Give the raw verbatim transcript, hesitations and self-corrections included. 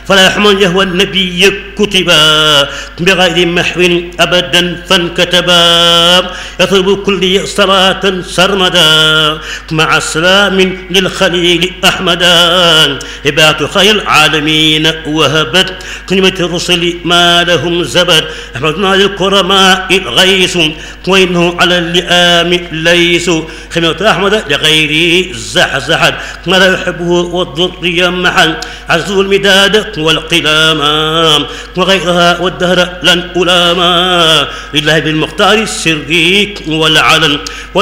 فلا يحمل يهوى النبي كتبا بغير محو أبدا فانكتبا يطلب كل صلاة سرمدا مع السلام للخليل أحمدا هبات خير العالمين وهبت كلمة الرسل ما لهم زبد أحمدنا للكرماء الغيث وإنه على اللئام ليس خمية أحمد لغيره زحزحت ما لا يحبه والضر محل عزو المداد والقلام وغيرها والدهر لن ألاما لله بالمختار السري والعلن